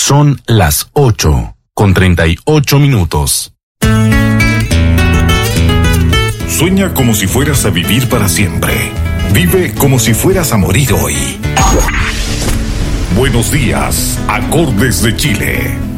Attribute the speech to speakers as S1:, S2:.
S1: Son las 8:38.
S2: Sueña como si fueras a vivir para siempre. Vive como si fueras a morir hoy. Buenos días, Acordes de Chile.